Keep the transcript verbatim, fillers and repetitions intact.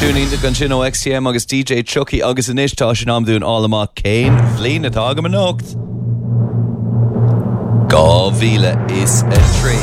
túning de gan sin ó X T M agus D J Chucky agus inis tá sin am dún allama Kane Flynn atá go an nocht. Gá vile is a trí.